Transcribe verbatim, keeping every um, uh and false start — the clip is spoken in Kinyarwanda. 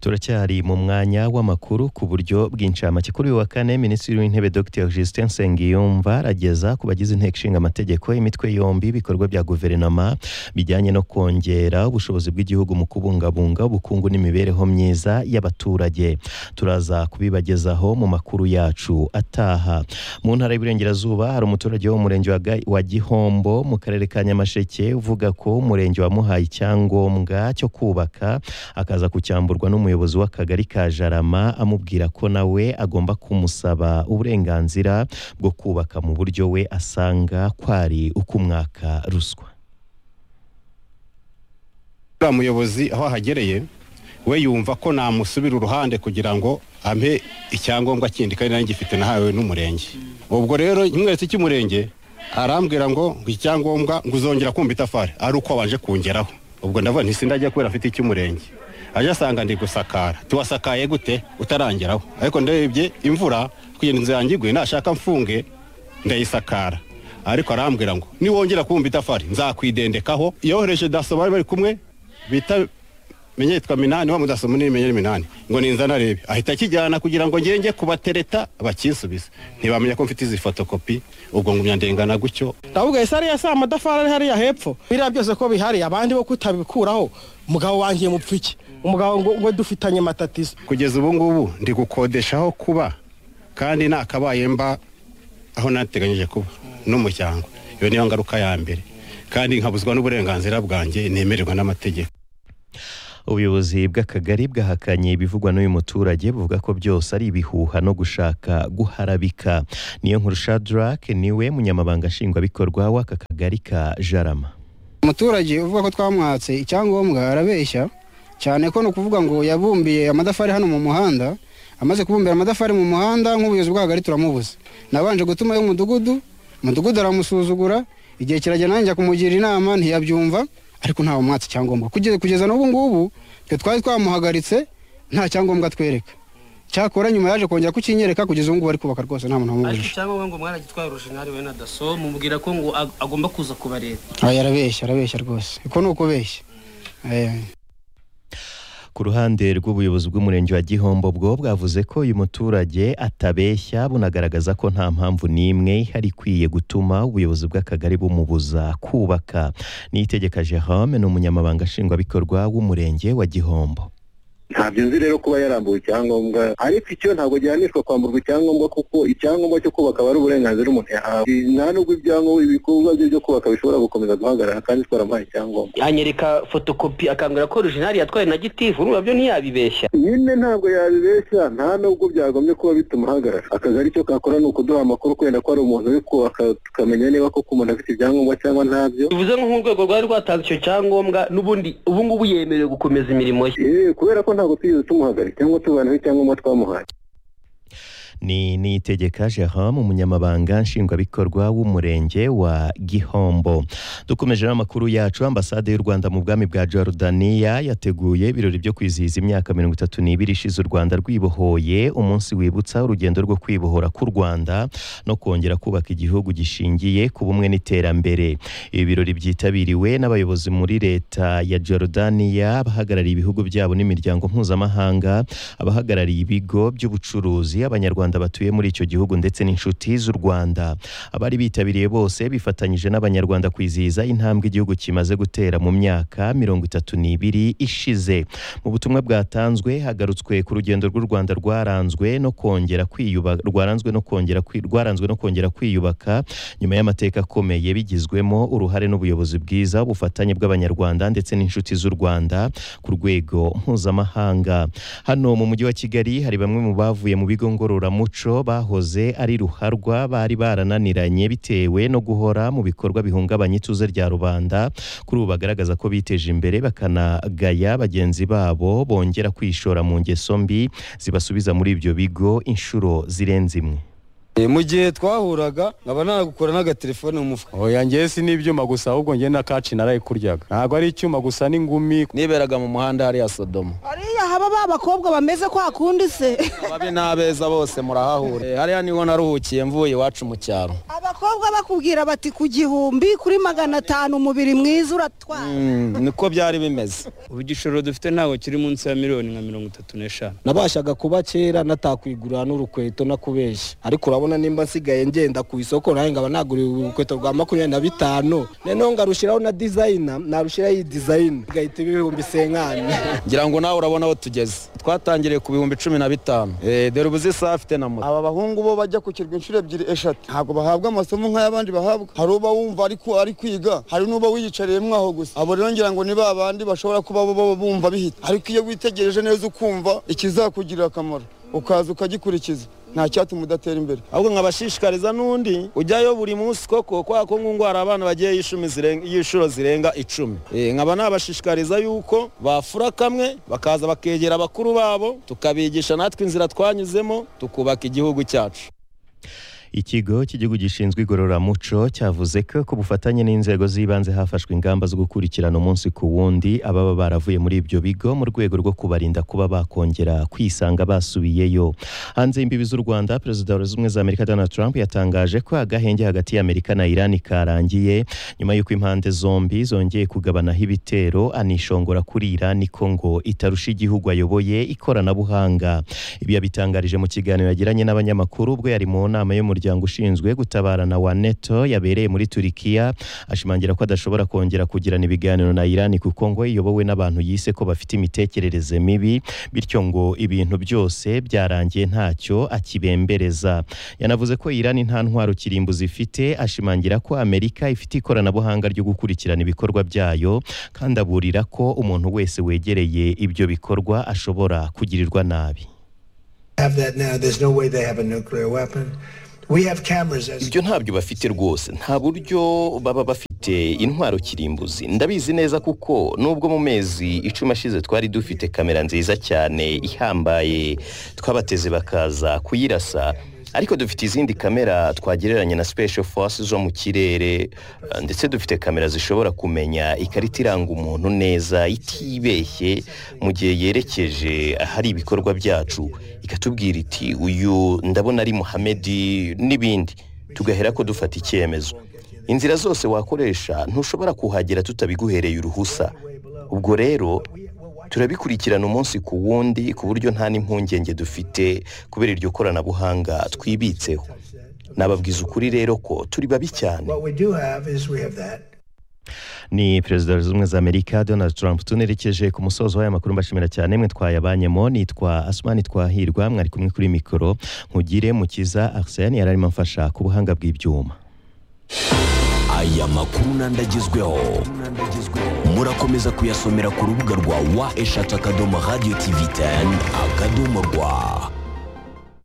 Turacyari mu mwanya w'amakuru ku buryo bw'incamake. Kuri uyu wa kane Minisitiri w'Intebe Dr Justin Nsengiyumva arageza ku bagize inteko ishinga amategeko imitwe yombi ibikorwa bya guverinoma bijyanye no kongera ubushobozi bw'igihugu mu kubungabunga ubukungu n'imibereho myiza y'abaturage. Turaza kubibagezaho mu makuru yacu ataha. Mu ntara y'Iburengerazuba hari umuturage wo mu murenge wa Gihombo mu karere ka Nyamasheke uvuga ko umurenge wamuhaye icyangombwa cyo kubaka akaza kucyamburwa n'umuyobozi w'akagari ka Jarama amubwira ko nawe agomba kumusaba uburenganzira bwo kubaka mu buryo we asanga kwari ukumwaka ruswa. Umuyobozi aho hagereye we yumva ko namusubira uruhande kugira ngo ampe icyangombwa kindi kandi nanjye gifite nahawe n'umurenge. Ubwo rero imwese cy'umurenge arambwira ngo icyangombwa nguzongera kumva itafari ari uko waje kungeraho. Ubwo ndavuga nti sindajya kwera afite icy'umurenge. Aje asanga ndi gusakara. Tuwasakaye gute utarangeraho. Ariko ndebye imvura kugira inzu yangigwe nashaka mfunge ndayisakara. Ariko arambwira ngo ni wongera kumva itafari nzakwidendekaho. Yohereje daso bari bari kumwe bita menye yitwa Minani wa mudaso munini menye Minani ngo ninza narebe ahita kijyana kugira ngo ngenge kubatereta bakinsubiza. Ntibamenya ko mfite izi fotokopi ubwo ngumya ndengana gucyo. Ndavuga isari ya sa madafari hari ya hepfo. Biriya byose ko bihari abandi bo kutabikuraho umugabo wangiye mupfiki. Umugabo ngo dufitanye matatizo. Kugeza ubu ngubu ndi gukodeshaho kuba kandi nakabaye mba aho nateganyije kuba n'umuryango. Iyo niyo ngaruka ya mbere kandi nkabuzwa n'uburenganzira bwanjye nemererwa n'amategeko. Ubuyobozi bw'akagari bwahakanye ibivugwa n'uyu muturage buvuga ko byose ari ibihuha no gushaka guharabika. Niyo nkuru Shadrack niwe munyamabanga nshingwabikorwa w'aka kagari ka Jarama. Umuturage uvuga ko twamwatse icyangombwa arabeshya cyane ko no kuvuga ngo yabumbiye amadafari hano mu muhanda. Amaze kubumbira amadafari mu muhanda nk'ubuyobozi bw'akagari turamubuza. Nabanje gutuma yo mudugudu mudugudu aramusuzugura igihe kirajya nanjye kumugira inama ntiyabyumva ariko ntawo mwatse cyangombwa kugeza kugeza n'ubu ngubu twe twari twamuhagaritse nta cyangombwa twereka. Cyakora nyuma yaje kongera kukinyereka kugeza ubu ngubu ari kubaka rwose nta muntu amubujije. Ariko cyangombwa ngo mwaragitwaye original we na daso mubwira ko ngo agomba kuza kubareba. Ah yarabeshya arabeshya rwose. Iko nuko beshya. Eh Ku ruhande rw'ubuyobozi bw'umurenge wa Gihombo bwo bwavuze ko uyu muturage atabeshya bunagaragaza ko nta mpamvu n'imwe hari kwiye gutuma ubuyobozi bw'akagari bumubuza kubaka. Niyitegeka Jerome ni umunyamabanga nshingwabikorwa w'umurenge wa Gihombo. Ntabyo nzi rero kuba yarambuye icyangombwa ariko icyo ntabwo gihanishwa kwamburwa icyangombwa kuko icyangombwa cyo kubaka ari uburenganzira umuntu yahawe. Nta nubwo ibyangombwa ibikorwa byo kubaka bishobora gukomeza guhagarara kandi twaramuhaye icyangombwa. Anyereka fotokopi akambwira ko original yatwaye na gitifu urumva byo ntiyabibeshya. Nyine ntabwo yabibeshya nta nubwo byagombye kuba bituma hagarara. Akagari cyo kakora nuko duha amakuru kwenda ko ari umuntu uri kubaka tukamenya niba koko umuntu afite ibyangombwa cyangwa ntabyo. Bivuze nko nk'urwego rwari rwatanze icyo cyangombwa n'ubundi ubu ngubu yemerewe gukomeza imirimo ye. Eh kubera ko ntabwo tuyize tumuhagarika cyangwa tubanaho cyangwa twamuhaye. Ni Niyitegeka Jerome umunyamabanga nshingwabikorwa w'umurenge wa Gihombo. Dukomeje n'amakuru yacu. Ambasade y'u Rwanda mu bwami bwa Jordania yateguye ibirori byo kwizihiza imyaka mirongo itatu n'ibiri ishize u Rwanda rwibohoye, umunsi wibutsa urugendo rwo kwibohora k'u Rwanda no kongera kubaka igihugu gishingiye ku bumwe n'iterambere. Ibi birori byitabiriwe n'abayobozi muri leta ya Jordania, abahagarariye ibihugu byabo n'imiryango mpuzamahanga, abahagarariye ibigo by'ubucuruzi, abanyarwanda batuye muri icyo gihugu ndetse n'inshuti z'u Rwanda. Abari bitabiriye bose bifatanyije n'abanyarwanda kwizihiza intambwe igihugu kimaze gutera mu myaka mirongo itatu n'ibiri ishize. Mu butumwa bwatanzwe hagarutswe ku rugendo rw'u Rwanda rwaranzwe no kongera kwiyubaka rwaranzwe no kongera rwaranzwe no kongera kwiyubaka nyuma y'amateka akomeye bigizwemo uruhare n'ubuyobozi bwiza, ubufatanye bw'abanyarwanda ndetse n'inshuti z'u Rwanda ku rwego mpuzamahanga. Hano mu mujyi wa Kigali hari bamwe mu bavuye mu bigo ngororamuco muco bahoze ari ruharwa bari barananiranye bitewe no guhora mu bikorwa bihungabanya ituze rya rubanda. Kuri ubu bagaragaza ko biteje imbere bakanagaya bagenzi babo bongera kwishora mu ngeso mbi zibasubiza muri ibyo bigo inshuro zirenze imwe. Mu gihe twahuraga nkaba nagukora n'agatelefone mu mufuka. Oya ngiye si n'ibyuma gusa ahubwo ngiye na kaci naraye kuryaga. Ntabwo ari icyuma gusa n'ingumi. Niberaga mu muhanda hari ya Sodoma. Ariya haba babakobwa bameze kwa kundi se ababi n'abeza bose murahahura hariya niho naruhukiye mvuye iwacu mu cyaro abakobwa bakubwira bati ku gihumbi kuri magana atanu umubiri mwiza uratwara niko byari bimeze ubugishoro dufite ntago kiri munsi ya miliyoni nka mirongo itatu n'eshanu nabashaga kuba kera natakwigurira n'urukweto nakubeshya ariko urabona nimba nsigaye ngenda ku isoko nawe ngaba naguriye urukweto rwa makumyabiri na bitanu noneho ngarushiraho na designer narushiraho iyi design igahita ibihumbi senkani ngira ngo nawe urabona aho tugeze twatangiriye ku bihumbi cumi na bitanu eh dore ubuzi saa afite na moto aba bahungu bo bajya ku kirwa inshuro ebyiri eshatu ntabwo bahabwa amasomo nk'ayabandi bahabwa hari uba wumva ariko ari kwiga hari n'uba wiyicariye mwaho gusa abo rero ngira ngo niba abandi bashobora kuba bo bumva bihita ariko iyo witegereje neza ukumva ikizakugirira akamaro ukaza ukagikurikiza nta cyatuma udatera imbere ahubwo nkabashishikariza n'undi ujyayo buri munsi koko kwa ko ngungwara abana bagiye yishumi zirenga yishuro zirenga icumi eh nkaba nabashishikariza yuko bafura kamwe bakaza bakegera abakuru babo tukabigisha natwe inzira twanyuzemo tukubaka igihugu cyacu. Ikigo cy'igihugu gishinzwe igororamuco cyavuze ko ku bufatanye n'inzego z'ibanze hafashwe ingamba zo gukurikirana umunsi ku wundi ababa baravuye muri ibyo bigo mu rwego rwo kubarinda kuba bakongera kwisanga basubiyeyo. Hanze y'imbibi z'u Rwanda, Perezida wa Leta Zunze Ubumwe za Amerika Donald Trump yatangaje ko agahenge hagati y'Amerika na Iran karangiye nyuma y'uko impande zombi zongeye kugabanaho ibitero anishongora kuri Iran ko ngo itarusha igihugu ayoboye ikoranabuhanga. Ibi yabitangarije mu kiganiro yagiranye n'abanyamakuru ubwo yari mu nama yo umuryango ushinzwe gutabarana wa NATO yabereye muri Turikiya, ashimangira ko adashobora kongera kugirana ibiganiro na Iran kuko ngo iyobowe n'abantu yise ko bafite imitekerereze mibi, bityo ngo ibintu byose byarangiye ntacyo akibembereza. Yanavuze ko Iran nta ntwaro kirimbuzi ifite, ashimangira ko Amerika ifite ikoranabuhanga ryo gukurikirana ibikorwa byayo kandi aburira ko umuntu wese wegereye ibyo bikorwa ashobora kugirirwa nabi. Ibyo ntabyo bafite rwose, nta buryo baba bafite intwaro kirimbuzi. Ndabizi neza kuko nubwo mu mezi icumi ashize twari dufite kamera nziza cyane ihambaye twabateze bakaza kuyirasa, ariko dufite izindi kamera twagereranya na special forces zo mu kirere, ndetse dufite kamera zishobora kumenya ikarita iranga umuntu neza itibeshye mu gihe yerekeje ahari ibikorwa byacu, ikatubwira iti uyu ndabona ari Muhamedi n'ibindi, tugahera ko dufata icyemezo. Inzira zose wakoresha ntushobora kuhagera tutabiguhereye uruhusa. Ubwo rero turabikurikirana umunsi ku wundi ku buryo nta n'impungenge dufite kubera iryo koranabuhanga twibitseho. Nababwiza ukuri rero ko turi babi cyane. Ni Perezida wa Leta Zunze Ubumwe za Amerika Donald Trump. Tunerekeje ku musozo w'aya makuru, mbashimira cyane mwe twayabanyemo. Nitwa Asmani Twahirwa, mwari kumwe kuri mikoro. Nkugire Mukiza Arsene yararimo mfasha ku buhanga bw'ibyuma. Aya makuru nandagezweho murakomeza kuyasomera ku rubuga rwa wa eshatu akadomo radio tv ten akadomo rwa.